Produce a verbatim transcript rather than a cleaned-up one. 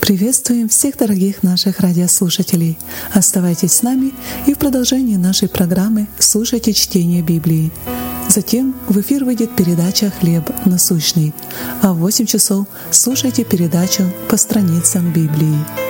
Приветствуем всех дорогих наших радиослушателей. Оставайтесь с нами и в продолжении нашей программы слушайте чтение Библии. Затем в эфир выйдет передача «Хлеб насущный», а в восемь часов слушайте передачу «По страницам Библии».